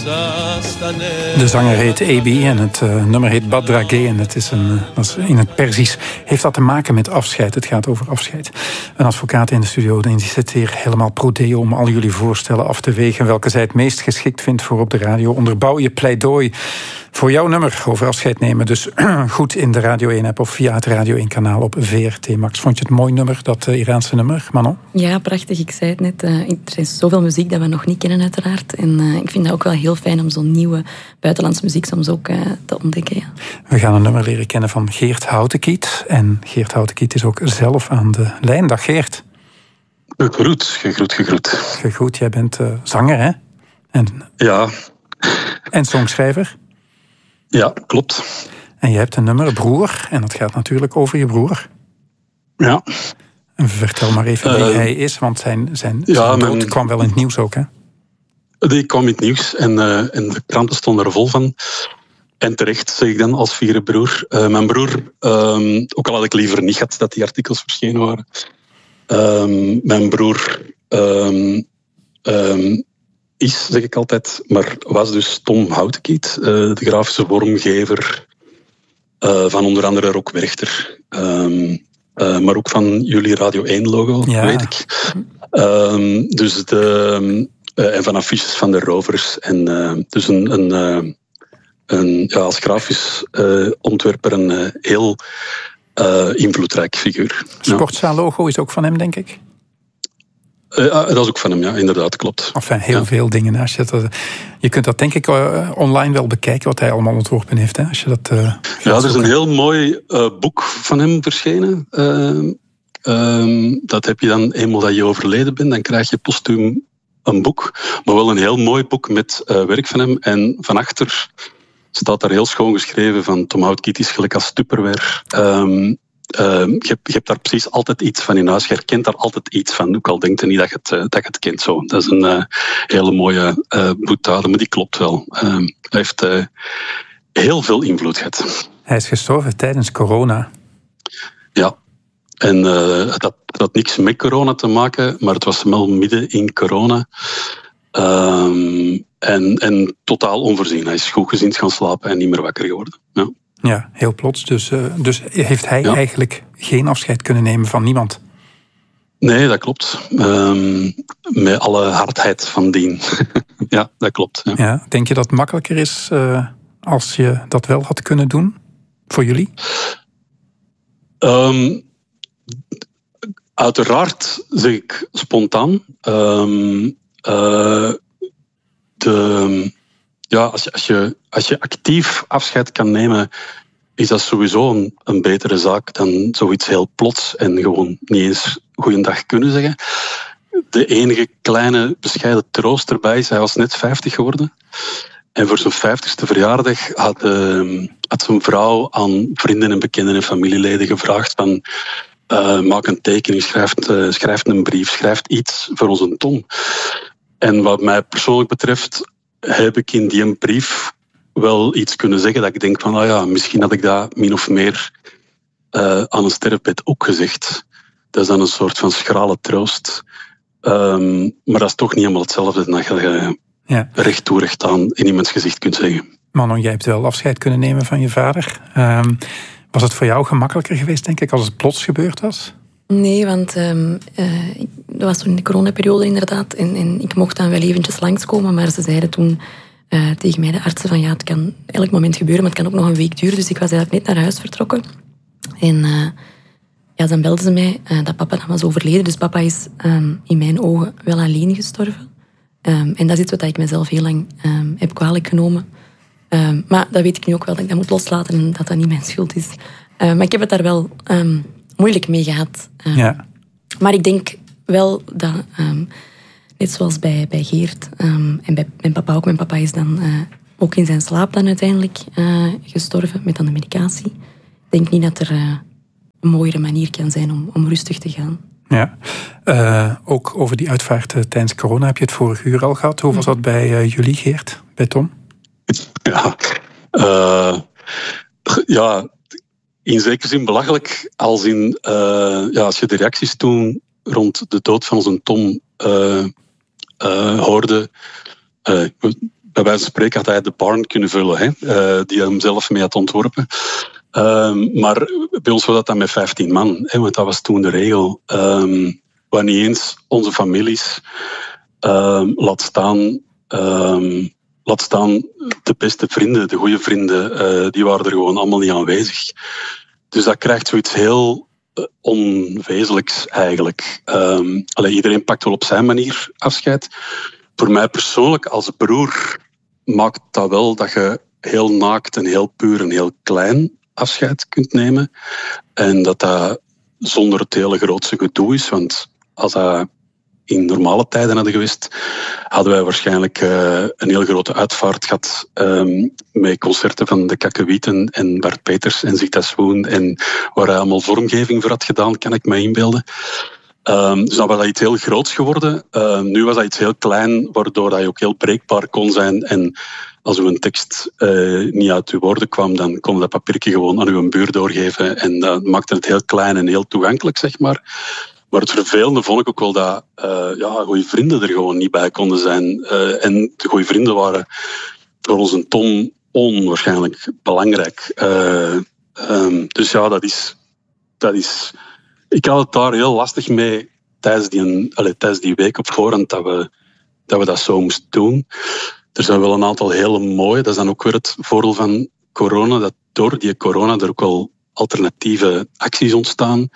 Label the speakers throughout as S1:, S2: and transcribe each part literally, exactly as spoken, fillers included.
S1: De zanger heet Ebi en het uh, nummer heet Badrage. En het is een, uh, dat is in het Perzisch heeft dat te maken met afscheid. Het gaat over afscheid. Een advocaat in de studio die zit hier helemaal pro-deo om al jullie voorstellen af te wegen welke zij het meest geschikt vindt voor op de radio. Onderbouw je pleidooi voor jouw nummer over afscheid nemen. Dus goed in de Radio één-app of via het Radio één-kanaal op V R T Max. Vond je het mooi nummer, dat uh, Iraanse nummer, Manon?
S2: Ja, prachtig. Ik zei het net. Uh, er is zoveel muziek dat we nog niet kennen, uiteraard. En uh, ik vind dat ook wel heel fijn om zo'n nieuwe buitenlandse muziek soms ook uh, te ontdekken. Ja.
S1: We gaan een nummer leren kennen van Geert Houtekiet. En Geert Houtekiet is ook zelf aan de lijn. Dag Geert.
S3: Gegroet, gegroet, gegroet.
S1: Gegroet, jij bent uh, zanger, hè? En,
S3: ja.
S1: En songschrijver?
S3: Ja, klopt.
S1: En je hebt een nummer, Broer. En dat gaat natuurlijk over je broer.
S3: Ja.
S1: En vertel maar even wie uh, hij is, want zijn, zijn, ja, zijn dood mijn... kwam wel in het nieuws ook, hè?
S3: Die kwam in het nieuws en, uh, en de kranten stonden er vol van. En terecht, zeg ik dan, als vierde broer. Uh, mijn broer, um, ook al had ik liever niet gehad dat die artikels verschenen waren. Um, mijn broer um, um, is, zeg ik altijd, maar was dus Tom Houtekiet, uh, de grafische vormgever uh, van onder andere Rock Werchter. Um, uh, maar ook van jullie Radio één-logo, ja. Weet ik. Um, dus de... Uh, en van affiches van de Rovers. En, uh, dus een, een, uh, een, ja, als grafisch uh, ontwerper een uh, heel uh, invloedrijk figuur.
S1: Sportzaal-logo is ook van hem, denk ik?
S3: Uh, uh, dat is ook van hem, ja, inderdaad, klopt.
S1: Enfin, heel
S3: ja.
S1: veel dingen. Als je, dat, je kunt dat denk ik uh, online wel bekijken, wat hij allemaal ontworpen heeft. Hè? Als je dat, uh,
S3: ja, er is een heel mooi uh, boek van hem verschenen. Uh, um, dat heb je dan, eenmaal dat je overleden bent, dan krijg je postuum een boek, maar wel een heel mooi boek met uh, werk van hem. En van achter staat daar heel schoon geschreven van Tom Houtekiet is gelijk als Tupperware. Um, uh, je, hebt, je hebt daar precies altijd iets van in huis. Je herkent daar altijd iets van. Ook al denkt je niet dat je het, uh, dat je het kent. Zo. Dat is een uh, hele mooie uh, boetade, maar die klopt wel. Uh, hij heeft uh, heel veel invloed gehad.
S1: Hij is gestorven tijdens corona.
S3: Ja. En uh, dat, dat had niks met corona te maken, maar het was wel midden in corona. Um, en, en totaal onvoorzien. Hij is goed gezind gaan slapen en niet meer wakker geworden. Ja,
S1: ja heel plots. Dus, uh, dus heeft hij ja. eigenlijk geen afscheid kunnen nemen van niemand?
S3: Nee, dat klopt. Um, met alle hardheid van dien. Ja, dat klopt. Ja.
S1: Ja, denk je dat het makkelijker is uh, als je dat wel had kunnen doen? Voor jullie?
S3: Um, Uiteraard, zeg ik spontaan. Um, uh, de, ja, als, je, als, je, als je actief afscheid kan nemen, is dat sowieso een, een betere zaak dan zoiets heel plots en gewoon niet eens goeiedag kunnen zeggen. De enige kleine bescheiden troost erbij is, hij was net vijftig geworden. En voor zijn vijftigste verjaardag had, uh, had zijn vrouw aan vrienden en bekenden en familieleden gevraagd van uh, maak een tekening, schrijf, uh, schrijf een brief, schrijf iets voor onze Tom. En wat mij persoonlijk betreft heb ik in die brief wel iets kunnen zeggen dat ik denk van, ah ja, misschien had ik dat min of meer uh, aan een sterfbed ook gezegd. Dat is dan een soort van schrale troost. Um, maar dat is toch niet helemaal hetzelfde dan dat je ja. recht toe recht aan in iemands gezicht kunt zeggen.
S1: Manon, jij hebt wel afscheid kunnen nemen van je vader. Um, was het voor jou gemakkelijker geweest, denk ik, als het plots gebeurd was?
S2: Nee, want um, uh, dat was toen in de coronaperiode inderdaad. En, en ik mocht dan wel eventjes langskomen, maar ze zeiden toen uh, tegen mij, de artsen, van ja, het kan elk moment gebeuren, maar het kan ook nog een week duren. Dus ik was eigenlijk net naar huis vertrokken. En uh, ja, dan belden ze mij uh, dat papa dan was overleden. Dus papa is um, in mijn ogen wel alleen gestorven. Um, en dat is wat ik mezelf heel lang um, heb kwalijk genomen. Um, maar dat weet ik nu ook wel, dat ik dat moet loslaten en dat dat niet mijn schuld is. Uh, maar ik heb het daar wel um, moeilijk mee gehad. Um,
S1: ja.
S2: Maar ik denk wel dat, um, net zoals bij, bij Geert um, en bij mijn papa ook, mijn papa is dan uh, ook in zijn slaap dan uiteindelijk uh, gestorven met dan de medicatie. Ik denk niet dat er uh, een mooiere manier kan zijn om, om rustig te gaan.
S1: Ja, uh, ook over die uitvaart uh, tijdens corona heb je het vorige uur al gehad. Hoe was dat bij uh, jullie, Geert, bij Tom?
S3: Ja, uh, ja, in zekere zin belachelijk. Als, in, uh, ja, als je de reacties toen rond de dood van onze Tom uh, uh, hoorde. Uh, we bij wijze van spreken had hij de barn kunnen vullen, hè, uh, die hij hem zelf mee had ontworpen. Um, maar bij ons was dat dan met vijftien man, hè, want dat was toen de regel. Um, waar niet eens onze families, um, laat staan, um, laat staan de beste vrienden, de goede vrienden, uh, die waren er gewoon allemaal niet aanwezig. Dus dat krijgt zoiets heel uh, onwezenlijks eigenlijk. Um, allee, iedereen pakt wel op zijn manier afscheid. Voor mij persoonlijk als broer maakt dat wel dat je heel naakt en heel puur en heel klein afscheid kunt nemen. En dat dat zonder het hele grootste gedoe is. Want als dat in normale tijden hadden geweest, hadden wij waarschijnlijk uh, een heel grote uitvaart gehad um, met concerten van de Kakkewieten en Bart Peters en Zita Swoon en waar hij allemaal vormgeving voor had gedaan, kan ik me inbeelden. Um, dus dan was dat iets heel groots geworden. Uh, nu was dat iets heel klein, waardoor dat je ook heel breekbaar kon zijn. En als uw tekst uh, niet uit uw woorden kwam, dan kon je dat papiertje gewoon aan uw buur doorgeven. En dat maakte het heel klein en heel toegankelijk, zeg maar. Maar het vervelende vond ik ook wel dat uh, ja, goede vrienden er gewoon niet bij konden zijn. Uh, en de goede vrienden waren voor ons een Tom onwaarschijnlijk belangrijk. Uh, um, dus ja, dat is... Dat is ik had het daar heel lastig mee tijdens die, allez, tijdens die week op voorhand dat we, dat we dat zo moesten doen. Er zijn wel een aantal hele mooie. Dat is dan ook weer het voordeel van corona. Dat door die corona er ook wel alternatieve acties ontstaan.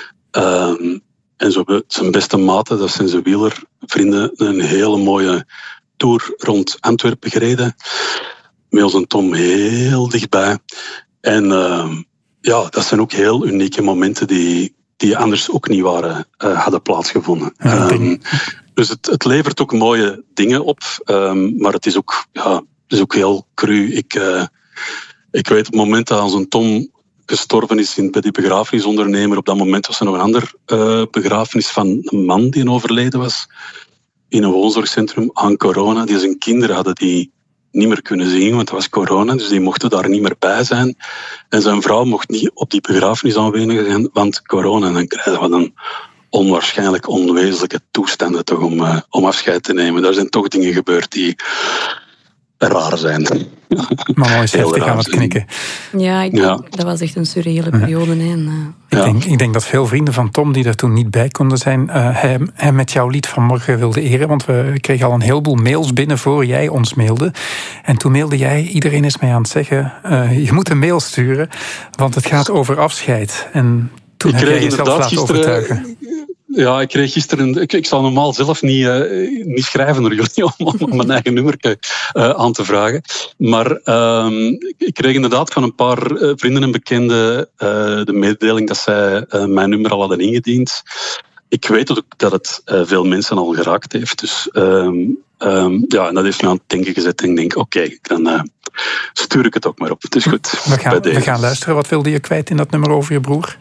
S3: Um, en zo zijn beste maten, dat zijn zijn wielervrienden, een hele mooie tour rond Antwerpen gereden. Met onze Tom heel dichtbij. En uh, ja, dat zijn ook heel unieke momenten die... die anders ook niet waren, uh, hadden plaatsgevonden.
S1: Ja,
S3: um, dus het, het levert ook mooie dingen op, um, maar het is ook, ja, het is ook heel cru. Ik, uh, ik weet op het moment dat onze Tom gestorven is in, bij die begrafenisondernemer, op dat moment was er nog een ander uh, begrafenis van een man die overleden was in een woonzorgcentrum aan corona. Die zijn kinderen hadden die niet meer kunnen zien, want het was corona, dus die mochten daar niet meer bij zijn. En zijn vrouw mocht niet op die begrafenis aanwezig zijn, want corona. En dan krijgen we dan onwaarschijnlijk onwezenlijke toestanden toch om, uh, om afscheid te nemen. Daar zijn toch dingen gebeurd die raar zijn.
S1: Maar mooi is heftig aan het knikken.
S2: Ja, ik denk, ja, dat was echt een surreële periode. Hè. En, uh...
S1: ik,
S3: ja.
S1: denk, ik denk dat veel vrienden van Tom die er toen niet bij konden zijn, uh, hij, hij met jouw lied vanmorgen wilde eren. Want we kregen al een heleboel mails binnen voor jij ons mailde. En toen mailde jij, iedereen is mij aan het zeggen, uh, je moet een mail sturen, want het gaat over afscheid. En toen ik heb jij jezelf laten gisteren... overtuigen.
S3: Ja, ik kreeg gisteren... Ik, ik zal normaal zelf niet, uh, niet schrijven door jullie om, om mijn eigen nummer uh, aan te vragen. Maar uh, ik kreeg inderdaad van een paar uh, vrienden en bekenden uh, de mededeling dat zij uh, mijn nummer al hadden ingediend. Ik weet ook dat het uh, veel mensen al geraakt heeft. Dus um, um, ja, en dat heeft me aan het denken gezet. En ik denk, oké, okay, dan uh, stuur ik het ook maar op. Het is goed.
S1: We gaan, we gaan luisteren. Wat wilde je kwijt in dat nummer over je broer?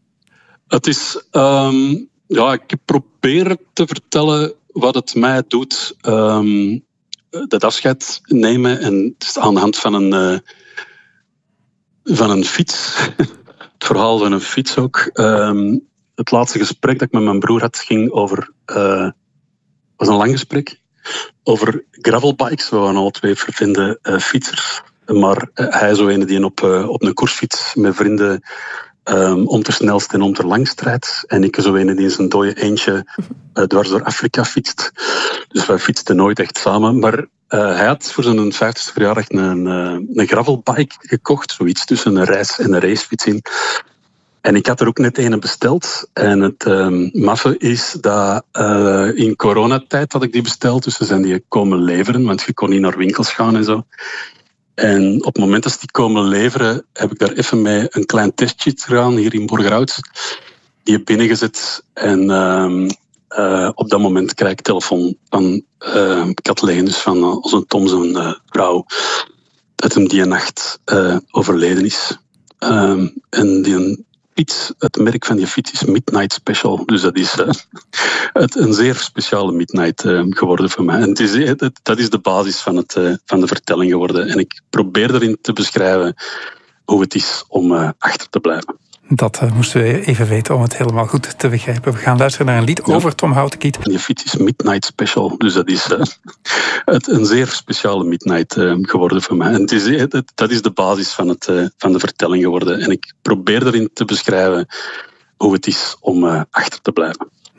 S3: Het is... Um, Ja, ik probeer te vertellen wat het mij doet, um, dat afscheid nemen. En het is aan de hand van een, uh, van een fiets. Het verhaal van een fiets ook. Um, het laatste gesprek dat ik met mijn broer had ging over... Uh, was een lang gesprek. Over gravelbikes. We waren alle twee vervinde uh, fietsers. Maar uh, hij zo een die op, uh, op een koersfiets met vrienden... Um, om te snelst en om te lang strijdt. En ik zo een die in zijn dode eentje uh, dwars door Afrika fietst. Dus wij fietsten nooit echt samen. Maar uh, hij had voor zijn vijftigste verjaardag een, uh, een gravelbike gekocht. Zoiets tussen een reis- en een racefiets in. En ik had er ook net een besteld. En het um, maffe is dat uh, in coronatijd had ik die besteld. Dus ze zijn die komen leveren, want je kon niet naar winkels gaan en zo. En op het moment dat ze die komen leveren, heb ik daar even mee een klein testje gedaan hier in Borgerhout. Die heb binnengezet en uh, uh, op dat moment krijg ik telefoon van uh, Kathleen, dus van uh, onze Tom, zijn uh, vrouw, dat hem die nacht uh, overleden is. Uh, en die fiets, het merk van die fiets is Midnight Special. Dus dat is uh, het, een zeer speciale Midnight uh, geworden voor mij. En het is, het, dat is de basis van, het, uh, van de vertelling geworden. En ik probeer erin te beschrijven hoe het is om uh, achter te blijven.
S1: Dat uh, moesten we even weten om het helemaal goed te begrijpen. We gaan luisteren naar een lied over Tom Houtenkiet.
S3: Die fiets is Midnight Special, dus dat is uh, het, een zeer speciale Midnight uh, geworden voor mij. En het is, het, dat is de basis van, het, uh, van de vertelling geworden. En ik probeer erin te beschrijven hoe het is om uh, achter te blijven.